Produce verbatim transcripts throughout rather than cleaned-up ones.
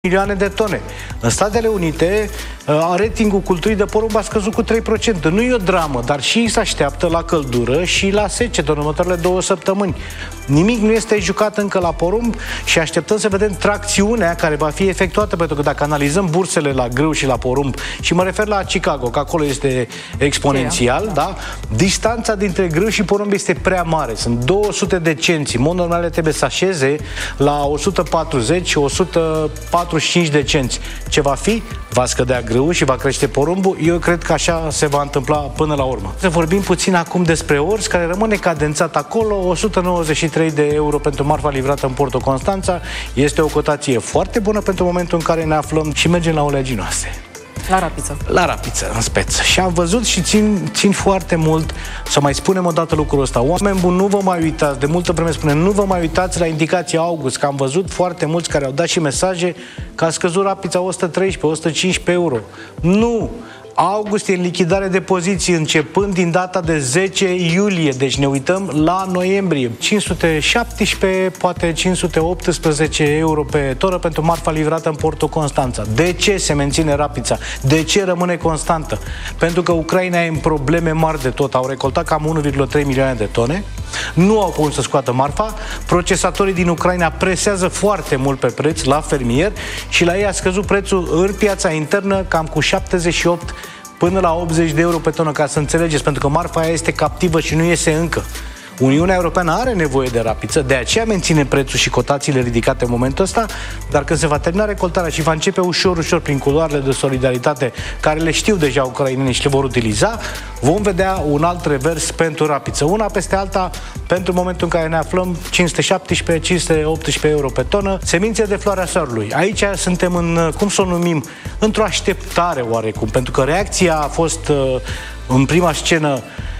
milioane de tone. În Statele Unite, ratingul culturii de porumb a scăzut cu trei la sută. Nu e o dramă, dar și se așteaptă la căldură și la secetă în următoarele două săptămâni. Nimic nu este jucat încă la porumb și așteptăm să vedem tracțiunea care va fi efectuată, pentru că dacă analizăm bursele la grâu și la porumb, și mă refer la Chicago, că acolo este exponențial, da? Distanța dintre grâu și porumb este prea mare. Sunt două sute de cenți. În mod normal trebuie să așeze la o sută patruzeci - o sută patruzeci și cinci de cenți. Ce va fi? Va scădea grâu și va crește porumbul. Eu cred că așa se va întâmpla până la urmă. Să vorbim puțin acum despre orz, care rămâne cadențat acolo. o sută nouăzeci și trei de euro pentru marfa livrată în portul Constanța. Este o cotație foarte bună pentru momentul în care ne aflăm și mergem la oleaginoase. La rapiță. La rapiță, în speță. Și am văzut și țin, țin foarte mult să mai spunem o dată lucrul ăsta. Oameni buni, nu vă mai uitați, de multă vreme spunem, nu vă mai uitați la indicația August, că am văzut foarte mulți care au dat și mesaje că a scăzut rapița o sută treisprezece - o sută cincisprezece euro. Nu! August e în lichidare de poziții începând din data de zece iulie, deci ne uităm la noiembrie. cinci sute șaptesprezece, poate cinci sute optsprezece euro pe tonă pentru marfa livrată în portul Constanța. De ce se menține rapița? De ce rămâne constantă? Pentru că Ucraina e în probleme mari de tot. Au recoltat cam unu virgulă trei milioane de tone, nu au cum să scoată marfa, procesatorii din Ucraina presează foarte mult pe preț la fermier și la ei a scăzut prețul în piața internă cam cu șaptezeci și opt până la optzeci de euro pe tonă, ca să înțelegeți, pentru că marfa aia este captivă și nu iese încă. Uniunea Europeană are nevoie de rapiță, de aceea menține prețul și cotațiile ridicate în momentul ăsta, dar când se va termina recoltarea și va începe ușor, ușor prin culoarele de solidaritate, care le știu deja ucrainenii și le vor utiliza, vom vedea un alt revers pentru rapiță. Una peste alta, pentru momentul în care ne aflăm, cinci sute șaptesprezece - cinci sute optsprezece euro pe tonă, semințe de floarea soarelui. Aici suntem în, cum să o numim, într-o așteptare oarecum, pentru că reacția a fost în prima scenă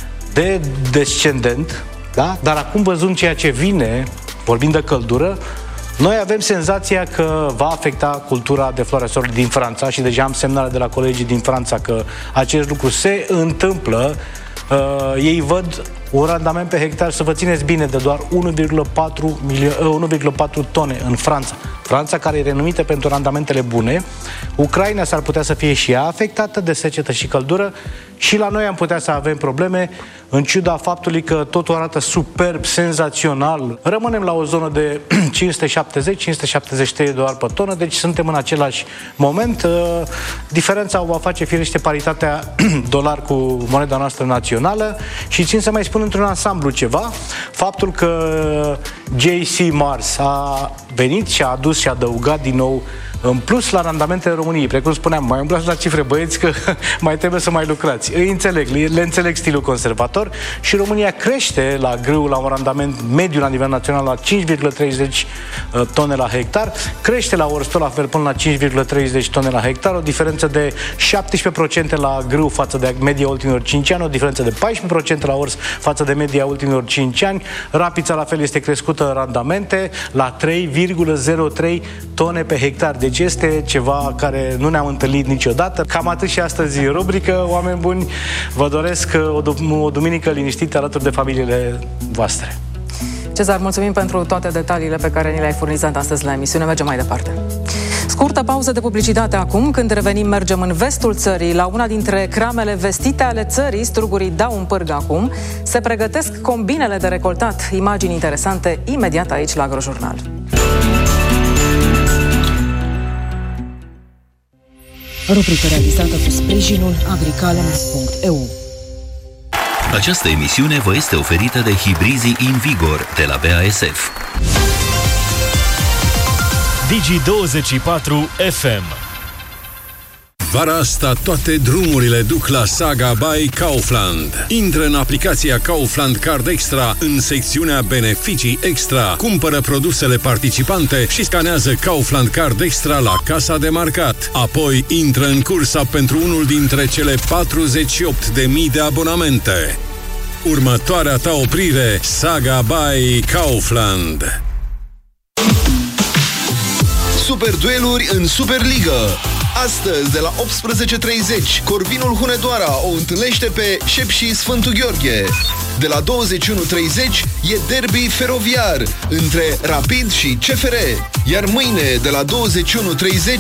de descendent, da? Dar acum, văzând ceea ce vine, vorbind de căldură, noi avem senzația că va afecta cultura de floarea soarelui din Franța și deja am semnale de la colegii din Franța că acest lucru se întâmplă. Uh, ei văd un randament pe hectar, să vă țineți bine, de doar unu virgulă patru tone în Franța. Franța, care e renumită pentru randamentele bune. Ucraina s-ar putea să fie și ea afectată de secetă și căldură și la noi am putea să avem probleme, în ciuda faptului că totul arată superb, senzațional. Rămânem la o zonă de cinci sute șaptezeci - cinci sute șaptezeci și trei de dolari pe tonă, deci suntem în același moment. Diferența o va face firește paritatea dolar cu moneda noastră națională și țin să mai spun într-un ansamblu ceva, faptul că J C Mars a venit și a adus și a adăugat din nou în plus la randamentele României. Precum spuneam, mai umblați la cifre, băieți, că mai trebuie să mai lucrați. Îi înțeleg, le înțeleg stilul conservator și România crește la grâu la un randament mediu la nivel național la cinci virgulă treizeci tone la hectar, crește la orz tot la fel până la cinci virgulă treizeci tone la hectar, o diferență de șaptesprezece la sută la grâu față de media ultimilor cinci ani, o diferență de paisprezece la sută la orz față de media ultimilor cinci ani. Rapița la fel este crescută în randamente la trei virgulă zero trei tone pe hectar. Deci este ceva care nu ne-am întâlnit niciodată. Cam atât și astăzi rubrică. Oameni buni, vă doresc o, o duminică liniștită alături de familiile voastre. Cezar, mulțumim pentru toate detaliile pe care ni le-ai furnizat astăzi la emisiune. Mergem mai departe. Scurtă pauză de publicitate acum. Când revenim, mergem în vestul țării, la una dintre cramele vestite ale țării. Strugurii dau un pârg acum. Se pregătesc combinele de recoltat. Imagini interesante imediat aici la Agrojurnal. Rubrică realizată cu sprijinul agricalems punct e u. Această emisiune vă este oferită de Hibrizii Invigor de la B A S F. Digi douăzeci și patru F M. Vara asta toate drumurile duc la Saga by Kaufland. Intră în aplicația Kaufland Card Extra în secțiunea Beneficii Extra. Cumpără produsele participante și scanează Kaufland Card Extra la casa de marcat. Apoi intră în cursa pentru unul dintre cele patruzeci și opt de mii de abonamente. Următoarea ta oprire, Saga by Kaufland. Super dueluri în Superligă. Astăzi, de la optsprezece și treizeci, Corvinul Hunedoara o întâlnește pe Șepși Sfântul Gheorghe. De la douăzeci și unu și treizeci e derby feroviar între Rapid și C F R. Iar mâine, de la douăzeci și unu și treizeci,